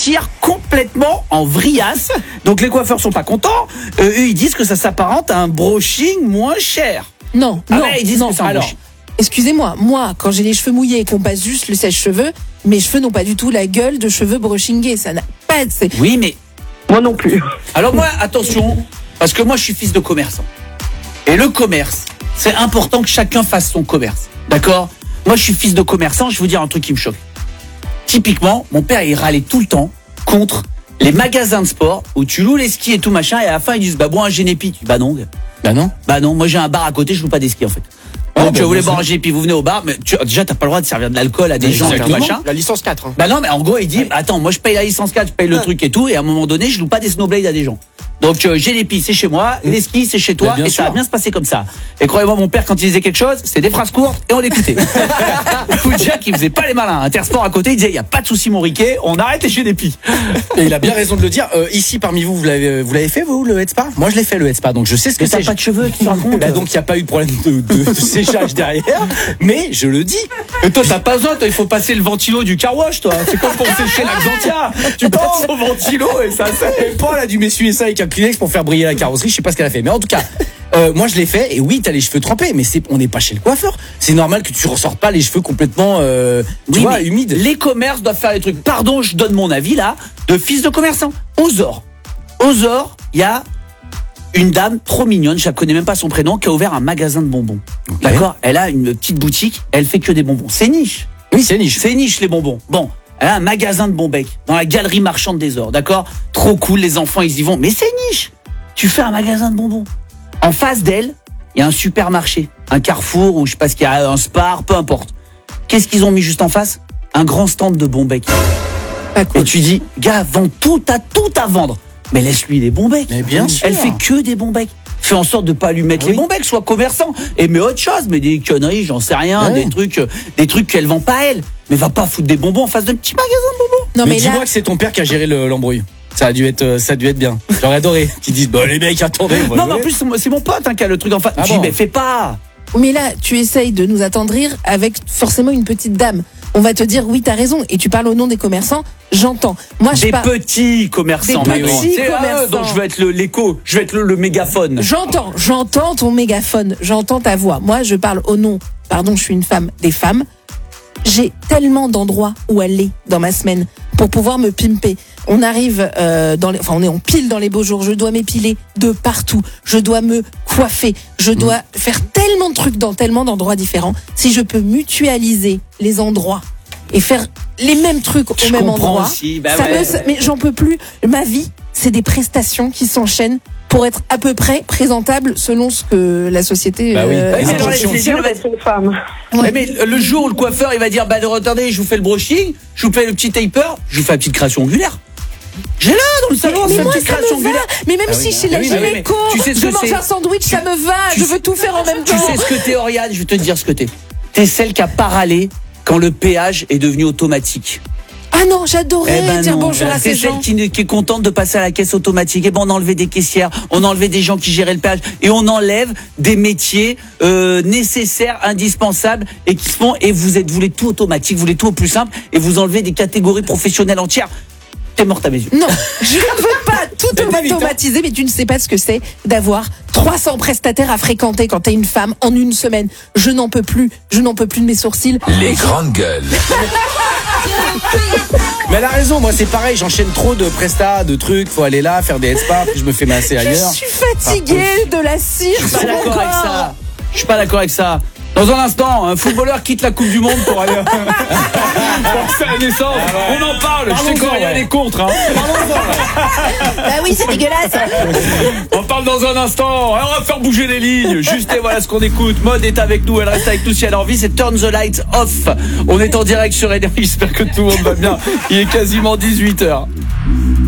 tire complètement en vriasse. Donc les coiffeurs sont pas contents. Eux, ils disent que ça s'apparente à un brushing moins cher. Non, ils disent que c'est un alors, brushing. excusez-moi, moi, quand j'ai les cheveux mouillés et qu'on passe juste le sèche-cheveux, mes cheveux n'ont pas du tout la gueule de cheveux brushingés. Ça n'a pas de... Oui, mais... Moi non plus. Alors moi, attention, parce que moi, je suis fils de commerçant. Et le commerce, c'est important que chacun fasse son commerce. D'accord ? Moi, je suis fils de commerçant, je vais vous dire un truc qui me choque. Typiquement, mon père, il râlait tout le temps contre les magasins de sport où tu loues les skis et tout machin, et à la fin, ils disent, bah, bois un Génépi. Tu dis, bah non, moi j'ai un bar à côté, je loue pas des skis en fait. Donc vous voulez boire un Génépi, vous venez au bar, mais déjà t'as pas le droit de servir de l'alcool à des gens et tout machin. La licence 4. Bah non, mais en gros, il dit, attends, moi je paye la licence 4, je paye le truc et tout, et à un moment donné, je loue pas des snowblades à des gens. Donc Génépi, c'est chez moi, les skis, c'est chez toi, et ça va bien se passer comme ça. Et croyez-moi, mon père, quand il disait quelque chose, c'était des phrases courtes, et on l'écoutait. Il faut dire qu'il faisait pas les malins. Intersport à côté, il disait, y a pas de souci, mon Riquet, on arrête les Génépi. Et il a bien raison de le dire. Ici, parmi vous, vous l'avez fait, vous, le head spa? Moi, je l'ai fait, le head spa, donc je sais ce que c'est. T'as pas de cheveux, tu te rends compte? Bah, donc, il n'y a pas eu de problème de séchage derrière, mais je le dis. Mais toi, t'as pas besoin, il faut passer le ventilo du car wash, toi. C'est comme pour sécher l'Axantia. Tu passes au ventilo et ça sert. Paul a dû m'essuyer ça avec un Kleenex pour faire briller la carrosserie. Je sais pas ce qu'elle a fait, mais en tout cas, moi je l'ai fait. Et oui, t'as les cheveux trempés, mais on n'est pas chez le coiffeur. C'est normal que tu ressortes pas les cheveux complètement, humides. Les commerces doivent faire les trucs. Pardon, je donne mon avis là, de fils de commerçant. Ozor, il y a une dame trop mignonne, je la connais même pas son prénom, qui a ouvert un magasin de bonbons. Okay. D'accord ? Elle a une petite boutique, elle fait que des bonbons. C'est niche. Oui, c'est niche. C'est niche les bonbons. Bon, elle a un magasin de Bonbec dans la galerie marchande des Ors. D'accord ? Trop cool, les enfants ils y vont. Mais c'est niche. Tu fais un magasin de bonbons. En face d'elle, il y a un supermarché, un Carrefour ou je sais pas ce qu'il y a, un Spar, peu importe. Qu'est-ce qu'ils ont mis juste en face ? Un grand stand de Bonbec. Cool. Et tu dis, gars, vends tout à vendre. Mais laisse-lui les bons becs. Mais bien sûr. Elle fait que des bons becs. Fais en sorte de pas lui mettre les bons becs, sois commerçant. Et mais autre chose, mais des conneries, j'en sais rien, des trucs qu'elle vend pas elle. Mais va pas foutre des bonbons en face d'un petit magasin de bonbons. Non, mais dis-moi que c'est ton père qui a géré l'embrouille. Ça a dû être bien. J'aurais adoré qu'ils disent, les mecs, attendez. Non, mais en plus, c'est mon pote qui a le truc en face. Je dis, mais fais pas. Mais là, tu essayes de nous attendrir avec forcément une petite dame. On va te dire, oui, t'as raison. Et tu parles au nom des commerçants. J'entends. Moi, des petits commerçants. Des petits commerçants. Donc je vais être l'écho. Je vais être le mégaphone. J'entends ton mégaphone. J'entends ta voix. Moi, je parle au nom. Pardon, je suis une femme des femmes. J'ai tellement d'endroits où aller dans ma semaine pour pouvoir me pimper. On arrive on pile dans les beaux jours. Je dois m'épiler de partout. Je dois me coiffer. Je dois faire tellement de trucs dans tellement d'endroits différents. Si je peux mutualiser les endroits et faire les mêmes trucs au même endroit, aussi. Mais j'en peux plus. Ma vie, c'est des prestations qui s'enchaînent pour être à peu près présentable selon ce que la société c'est dur d'être une femme. Ouais. Mais le jour où le coiffeur il va dire attendez, je vous fais le brushing, je vous fais le petit taper, je vous fais la petite création angulaire. J'ai là dans le salon, mais moi, petite ça création me va. angulaire. Mais même si chez la gynéco, je mange un sandwich, ça me va. Je veux tout faire en même temps. Tu sais ce que t'es, Oriane, je vais te dire ce que t'es. T'es celle qui a paralé quand le péage est devenu automatique. Ah non, j'adorais dire bonjour à ces gens. C'est celle qui est contente de passer à la caisse automatique. Et on enlevait des caissières, on enlevait des gens qui géraient le péage, et on enlève des métiers nécessaires, indispensables, et qui se font. Et vous voulez tout automatique, vous voulez tout au plus simple, et vous enlevez des catégories professionnelles entières. T'es morte à mes yeux. Non, je ne veux pas tout automatiser, mais tu ne sais pas ce que c'est d'avoir 300 prestataires à fréquenter quand t'es une femme en une semaine. Je n'en peux plus de mes sourcils. Les grandes gueules. Mais elle a raison, moi c'est pareil, j'enchaîne trop de prestats, de trucs, faut aller là, faire des head spas, puis je me fais masser ailleurs. Je suis fatiguée de la cire. Je suis pas d'accord avec ça. Dans un instant, un footballeur quitte la Coupe du Monde pour aller pour sa naissance. On en parle. Je sais qu'il y a des contres. Hein. Bah oui, c'est dégueulasse. On parle dans un instant. Alors, on va faire bouger les lignes. Juste et voilà ce qu'on écoute. Maud est avec nous. Elle reste avec nous si elle a envie. C'est Turn the Lights Off. On est en direct sur Énergie. J'espère que tout le monde va bien. Il est quasiment 18h.